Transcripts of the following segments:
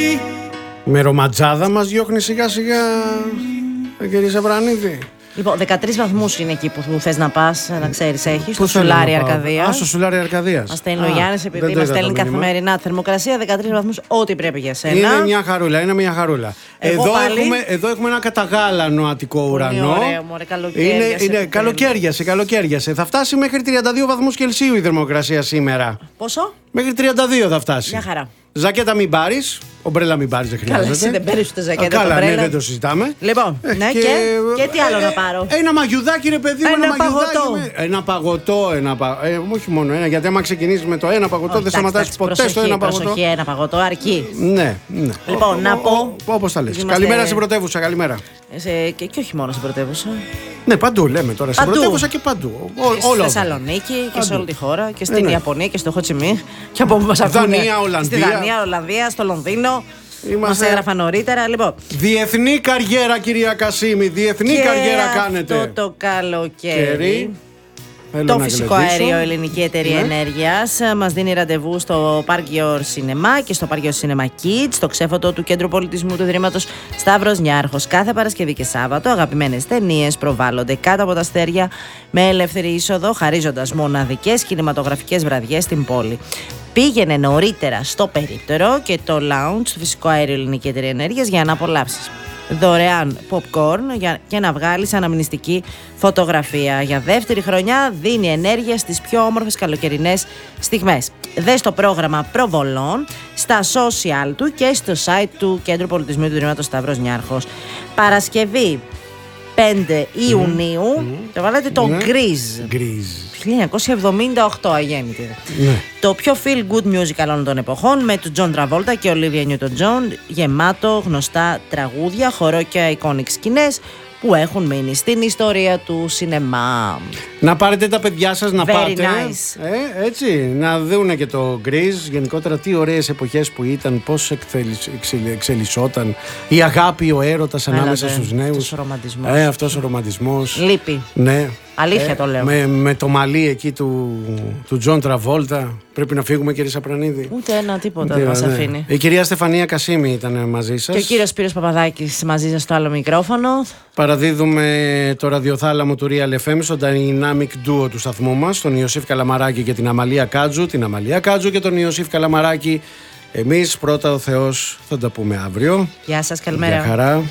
Με ρομαντζάδα μας διώχνει σιγά σιγά, κύριε Σαπρανίδη. Λοιπόν, 13 βαθμούς είναι εκεί που θες να πας, να ξέρεις, έχεις. Στο Σουλάρι Αρκαδίας. Α, στο Σουλάρι Αρκαδίας. Μας στέλνει ο Γιάννης, επειδή μας στέλνει καθημερινά θερμοκρασία, 13 βαθμούς, ό,τι πρέπει για σένα. Είναι μια χαρούλα. Εδώ έχουμε ένα καταγάλανο αττικό ουρανό. Ωραίο, μωρέ, καλοκαίριασε. Θα φτάσει μέχρι 32 βαθμούς Κελσίου η θερμοκρασία σήμερα. Πόσο? Μέχρι 32 θα φτάσει. Μια χαρά. Ζακέτα μην πάρεις, ομπρέλα μην πάρεις, δεν χρειάζεται. Καλά, εσύ δεν παίρνεις ούτε ζακέτα. Καλά, ναι, δεν το συζητάμε. Λοιπόν, ναι, και τι άλλο να πάρω? Ένα μαγιουδάκι, ρε παιδί μου, ένα παγωτό. Όχι μόνο ένα, γιατί άμα ξεκινήσεις με το ένα παγωτό, δεν σταματάς ποτέ στο ένα παγωτό. Προσοχή, ένα παγωτό αρκεί. Ναι. Λοιπόν, να πω. Όπως τα λες. Καλημέρα στην πρωτεύουσα, καλημέρα. Και όχι μόνο στην πρωτεύουσα. Ναι, παντού λέμε τώρα. Στην πρωτεύουσα και παντού. Στη Θεσσαλονίκη και σε όλη τη χώρα. Και στην Ιαπωνία και στο Χοτσιμίχ. Και από όπου μας ακούνε. Στη Δανία, Ολλανδία, στο Λονδίνο. Μας έγραφα νωρίτερα. Λοιπόν. Διεθνή καριέρα, κυρία Κασίμη. Διεθνή καριέρα κάνετε. Αυτό το καλοκαίρι. Το φυσικό αέριο Ελληνική Εταιρεία Ενέργειας μας δίνει ραντεβού στο Park Your Cinema και στο Park Your Cinema Kids, στο ξέφωτο του Κέντρου Πολιτισμού του Ιδρύματος Σταύρος Νιάρχος. Κάθε Παρασκευή και Σάββατο αγαπημένες ταινίες προβάλλονται κάτω από τα αστέρια με ελεύθερη είσοδο, χαρίζοντας μοναδικές κινηματογραφικές βραδιές στην πόλη. Πήγαινε νωρίτερα στο περίπτερο και το lounge του φυσικό αέριο Ελληνική Εταιρεία Ενέργειας για να απολαύσεις δωρεάν popcorn και να βγάλεις αναμνηστική φωτογραφία. Για δεύτερη χρονιά δίνει ενέργεια στις πιο όμορφες καλοκαιρινές στιγμές. Δες το πρόγραμμα προβολών στα social του και στο site του Κέντρου Πολιτισμού του Ιδρύματος Σταύρος Νιάρχος. Παρασκευή 5 Ιουνίου το βάλετε το Grease. 1978 αγέννητη. Το πιο feel good musical όλων των εποχών, με τον John Travolta και Olivia Newton-John, γεμάτο γνωστά τραγούδια, χορό και iconic σκηνές που έχουν μείνει στην ιστορία του σινεμά. Να πάρετε τα παιδιά σας να πάτε. Nice. Έτσι, να δούνε και το Grease. Γενικότερα τι ωραίες εποχές που ήταν, πώς εξελισσόταν η αγάπη, ο έρωτας ανάμεσα στους νέους. Αυτός ο ρομαντισμός. Λείπει. Ναι. Αλήθεια το λέω. Με το μαλλί εκεί του Τζον Τραβόλτα. Πρέπει να φύγουμε, κύριε Σαπρανίδη. Ούτε ένα τίποτα δεν μας αφήνει. Η κυρία Στεφανία Κασίμη ήταν μαζί σας. Και ο κύριος Σπύρος Παπαδάκης μαζί σας στο άλλο μικρόφωνο. Παραδίδουμε το ραδιοθάλαμο του Real FM στο Dynamic Duo του σταθμού μας, τον Ιωσήφ Καλαμαράκη και την Αμαλία Κάτζου. Την Αμαλία Κάτζου και τον Ιωσήφ Καλαμαράκη. Εμείς πρώτα ο Θεός θα τα πούμε αύριο. Γεια σας, καλημέρα. Γεια χαρά.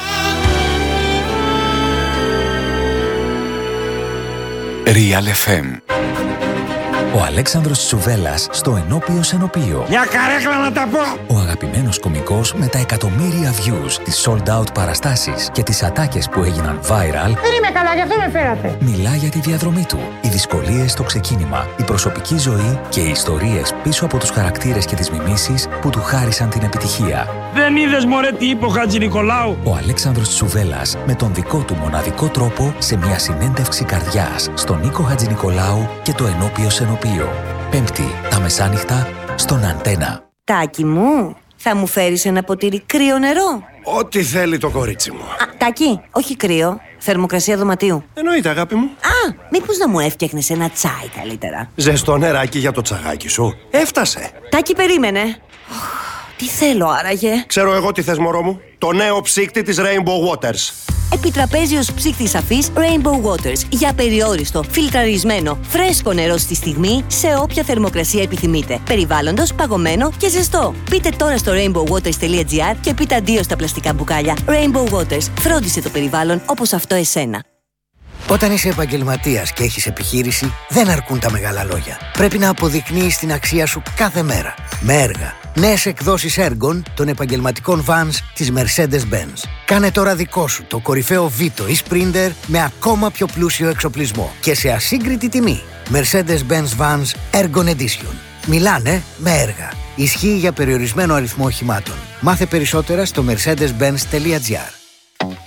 Real FM. Ο Αλέξανδρος Τσουβέλλας στο Ενώπιο Σενοπείο. Μια καρέκλα να τα πω! Ο αγαπημένος κωμικός με τα εκατομμύρια views, τις sold out παραστάσεις και τις ατάκες που έγιναν viral. Δεν είμαι καλά, γι' αυτό με φέρατε. Μιλά για τη διαδρομή του, οι δυσκολίες στο ξεκίνημα, η προσωπική ζωή και οι ιστορίες πίσω από τους χαρακτήρες και τις μιμήσεις που του χάρισαν την επιτυχία. Δεν είδες, μωρέ, τι είπε ο Χατζηνικολάου? Ο Αλέξανδρος Τσουβέλλας με τον δικό του μοναδικό τρόπο σε μια συνέντευξη καρδιάς στον Νίκο Χατζηνικολάου και το Ενώπιο Σενοπείο. Πέμπτη, τα μεσάνυχτα, στον Αντένα. Τάκη μου, θα μου φέρεις ένα ποτήρι κρύο νερό? Ό,τι θέλει το κορίτσι μου. Τάκη, όχι κρύο, θερμοκρασία δωματίου. Εννοείται, αγάπη μου. Μήπως να μου έφτιαχνες ένα τσάι καλύτερα? Ζεστό νεράκι για το τσαγάκι σου. Έφτασε. Τάκη, περίμενε. Τι θέλω άραγε? Ξέρω εγώ τι θες, μωρό μου. Το νέο ψύκτη της Rainbow Waters. Επιτραπέζιος ψύκτης αφής Rainbow Waters για περιόριστο, φιλτραρισμένο, φρέσκο νερό στη στιγμή σε όποια θερμοκρασία επιθυμείτε. Περιβάλλοντος, παγωμένο και ζεστό. Πείτε τώρα στο rainbowwaters.gr και πείτε αντίο στα πλαστικά μπουκάλια. Rainbow Waters. Φρόντισε το περιβάλλον όπως αυτό εσένα. Όταν είσαι επαγγελματίας και έχεις επιχείρηση, δεν αρκούν τα μεγάλα λόγια. Πρέπει να αποδεικνύεις την αξία σου κάθε μέρα. Με έργα. Νέες εκδόσεις έργων των επαγγελματικών vans της Mercedes-Benz. Κάνε τώρα δικό σου το κορυφαίο Vito ή Sprinter με ακόμα πιο πλούσιο εξοπλισμό και σε ασύγκριτη τιμή. Mercedes-Benz Vans Ergon Edition. Μιλάνε με έργα. Ισχύει για περιορισμένο αριθμό οχημάτων. Μάθε περισσότερα στο mercedes-benz.gr.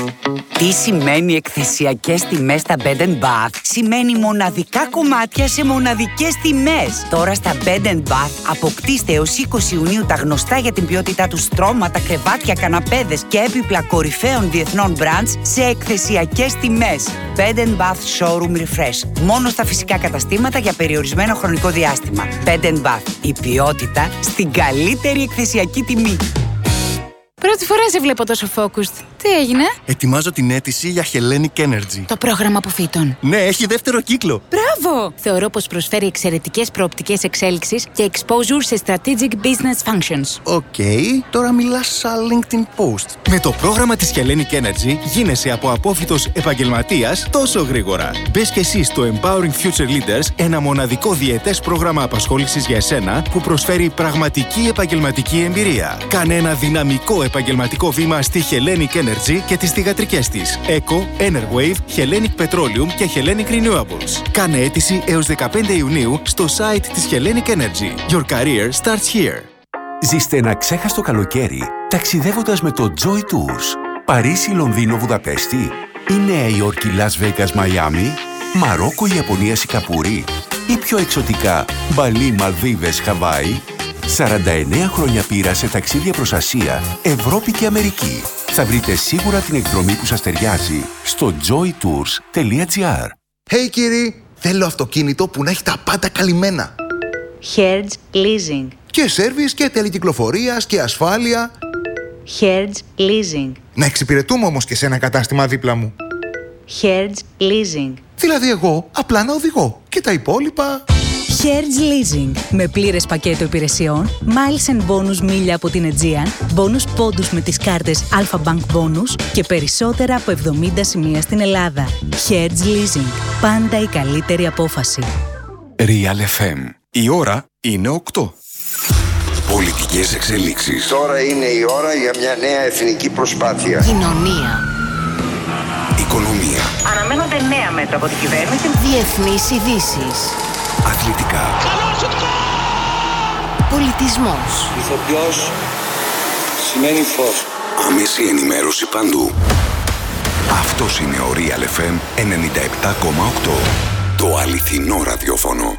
Τι σημαίνει εκθεσιακές τιμές στα Bed & Bath? Σημαίνει μοναδικά κομμάτια σε μοναδικές τιμές. Τώρα στα Bed & Bath αποκτήστε έως 20 Ιουνίου τα γνωστά για την ποιότητά του στρώματα, κρεβάτια, καναπέδες και έπιπλα κορυφαίων διεθνών brands σε εκθεσιακές τιμές. Bed & Bath Showroom Refresh. Μόνο στα φυσικά καταστήματα για περιορισμένο χρονικό διάστημα. Bed & Bath. Η ποιότητα στην καλύτερη εκθεσιακή τιμή. Πρώτη φορά σε βλέπω τόσο focused. Τι έγινε? Ετοιμάζω την αίτηση για Hellenic Energy. Το πρόγραμμα αποφύτων. Ναι, έχει δεύτερο κύκλο. Μπράβο! Θεωρώ πως προσφέρει εξαιρετικές προοπτικές εξέλιξης και exposure σε strategic business functions. Οκ, τώρα μιλάς σαν LinkedIn post. Με το πρόγραμμα της Hellenic Energy γίνεσαι από απόφοιτος επαγγελματίας τόσο γρήγορα. Μπες και εσύ στο Empowering Future Leaders, ένα μοναδικό διετές πρόγραμμα απασχόλησης για εσένα που προσφέρει πραγματική επαγγελματική εμπειρία. Κάνε ένα δυναμικό επαγγελματικό βήμα στη Hellenic Energy και τις θυγατρικές της Eco, Enerwave, Hellenic Petroleum και Hellenic Renewables. Κάνε αίτηση έως 15 Ιουνίου στο site της Hellenic Energy. Your career starts here. Ζήστε ένα ξέχαστο καλοκαίρι ταξιδεύοντας με το Joy Tours. Παρίσι, Λονδίνο, Βουδαπέστη ή Νέα Υόρκη, Las Vegas, Μαϊάμι, Μαρόκο, Ιαπωνία, Σιγκαπούρη ή πιο εξωτικά Μπαλί, Μαλδίβες, Χαβάη. 49 χρόνια πείρα σε ταξίδια προς Ασία, Ευρώπη και Αμερική. Θα βρείτε σίγουρα την εκδρομή που σας ταιριάζει στο joytours.gr. Hey κύριοι, θέλω αυτοκίνητο που να έχει τα πάντα καλυμμένα. Hertz Leasing. Και σέρβις και τέλη κυκλοφορίας και ασφάλεια. Hertz Leasing. Να εξυπηρετούμε όμως και σε ένα κατάστημα δίπλα μου. Hertz Leasing. Δηλαδή εγώ απλά να οδηγώ και τα υπόλοιπα... Hertz Leasing. Με πλήρες πακέτο υπηρεσιών, miles and bonus μίλια από την Aegean, bonus πόντους με τις κάρτες Alpha Bank Bonus και περισσότερα από 70 σημεία στην Ελλάδα. Hertz Leasing. Πάντα η καλύτερη απόφαση. Real FM. Η ώρα είναι 8. Πολιτικές εξελίξεις. Τώρα είναι η ώρα για μια νέα εθνική προσπάθεια. Κοινωνία. Οικονομία. Αναμένονται νέα μέτρα από την κυβέρνηση. Διεθνείς ειδήσεις. Αθλητικά. Πολιτισμός. Ηθοποιός σημαίνει φως. Άμεση ενημέρωση παντού. Αυτός είναι ο Real FM 97,8. Το αληθινό ραδιόφωνο.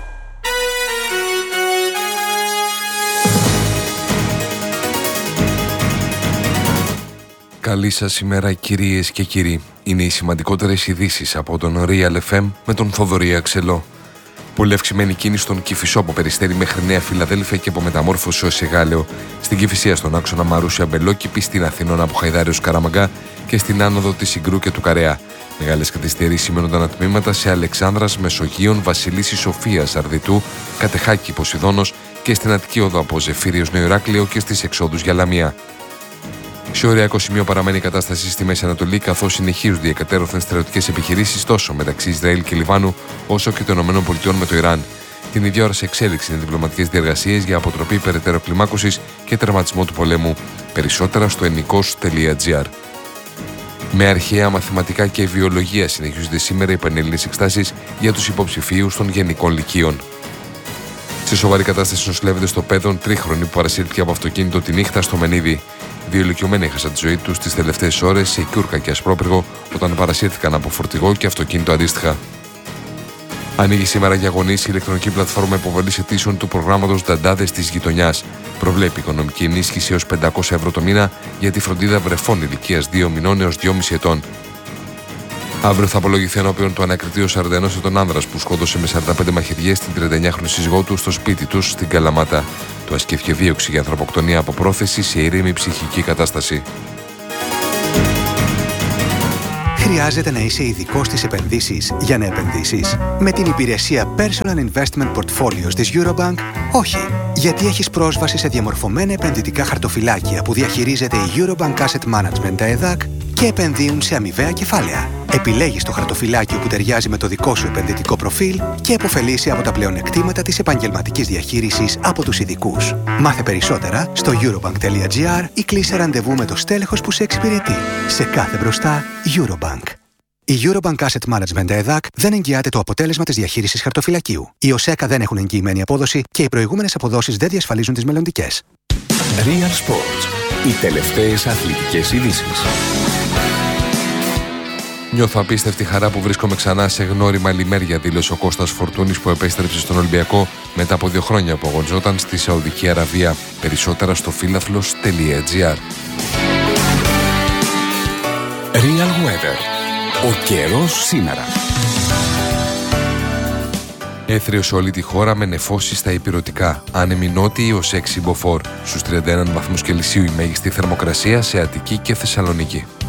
Καλή σας ημέρα κυρίες και κύριοι. Είναι οι σημαντικότερες ειδήσεις από τον Real FM με τον Θοδωρή Αξελό. Πολύ αυξημένη κίνηση στον Κηφισό από Περιστέρι μέχρι Νέα Φιλαδέλφια και από Μεταμόρφωση ως Εγάλεο, στην Κηφισία στον άξονα Μαρούσια Μπελόκηπη, στην Αθηνών από Χαϊδάριος Καραμαγκά και στην άνοδο της Συγκρού και του Καρεά. Μεγάλες καθυστερήσεις σημαίνονταν τμήματα σε Αλεξάνδρας, Μεσογείων, Βασιλίσσης, Σοφίας, Αρδιτού, Κατεχάκη, Ποσειδώνος και στην Αττική οδό από Ζεφύριος Νέο Ηράκλειο και στις εξόδους για Λαμία. Σε οριακό σημείο παραμένει η κατάσταση στη Μέση Ανατολή, καθώς συνεχίζονται οι εκατέρωθεν στρατιωτικές επιχειρήσεις τόσο μεταξύ Ισραήλ και Λιβάνου, όσο και των ΗΠΑ με το Ιράν. Την ίδια ώρα σε εξέλιξη είναι διπλωματικές διεργασίες για αποτροπή περαιτέρω κλιμάκωσης και τερματισμό του πολέμου. Περισσότερα στο ενικός.gr. Με αρχαία μαθηματικά και βιολογία συνεχίζονται σήμερα οι πανελλήνιες εξετάσεις για τους υποψηφίους των γενικών λυκείων. Σε σοβαρή κατάσταση νοσηλεύεται στο Πέδον τρίχρονη που παρασύρθηκε από αυτοκίνητο τη νύχτα στο Μενίδη. Δύο ηλικιωμένοι έχασαν τη ζωή τους τις τελευταίες ώρες σε Κιούρκα και Ασπρόπυργο όταν παρασύρθηκαν από φορτηγό και αυτοκίνητο αντίστοιχα. Ανοίγει σήμερα για γονείς η ηλεκτρονική πλατφόρμα υποβολής αιτήσεων του προγράμματος Δαντάδες της Γειτονιάς. Προβλέπει οικονομική ενίσχυση έως 500 ευρώ το μήνα για τη φροντίδα βρεφών ηλικίας 2 μηνών έως 2,5 ετών. Αύριο θα απολογηθεί ενώπιον του ανακριτή ο 41 ετών άνδρας που σκότωσε με 45 μαχαιριές την 39χρονη σύζυγό του στο σπίτι του στην Καλαμάτα. Του ασκήθηκε δίωξη για ανθρωποκτονία από πρόθεση σε ήρεμη ψυχική κατάσταση. Χρειάζεται να είσαι ειδικός στις επενδύσεις για να επενδύσεις? Με την υπηρεσία Personal Investment Portfolios της Eurobank, όχι. Γιατί έχεις πρόσβαση σε διαμορφωμένα επενδυτικά χαρτοφυλάκια που διαχειρίζεται η Eurobank Asset Management, τα ΕΔΑΚ, και επενδύουν σε αμοιβαία κεφάλαια. Επιλέγεις το χαρτοφυλάκιο που ταιριάζει με το δικό σου επενδυτικό προφίλ και επωφελείσαι από τα πλεονεκτήματα της επαγγελματικής διαχείρισης από τους ειδικούς. Μάθε περισσότερα στο eurobank.gr ή κλείσε ραντεβού με το στέλεχος που σε εξυπηρετεί. Σε κάθε μπροστά, Eurobank. Η Eurobank Asset Management ΕΔΑΚ δεν εγγυάται το αποτέλεσμα της διαχείρισης χαρτοφυλακίου. Οι ΟΣΕΚΑ δεν έχουν εγγυημένη απόδοση και οι προηγούμενες αποδόσεις δεν διασφαλίζουν τις μελλοντικές. Real Sports. Οι τελευταίες αθλητικές ειδήσεις. Νιώθω απίστευτη χαρά που βρίσκομαι ξανά σε γνώριμα λιμέρια, δήλωσε ο Κώστας Φορτούνης που επέστρεψε στον Ολυμπιακό μετά από 2 χρόνια που αγωνιζόταν στη Σαουδική Αραβία. Περισσότερα στο φίλαθλος.gr. Real Weather. Ο καιρός σήμερα. Έθριο σε όλη τη χώρα με νεφώσεις στα ηπειρωτικά. Άνεμοι νότιοι ως 6 μποφόρ. Στους 31 βαθμούς Κελσίου η μέγιστη θερμοκρασία σε Αττική και Θεσσαλονίκη.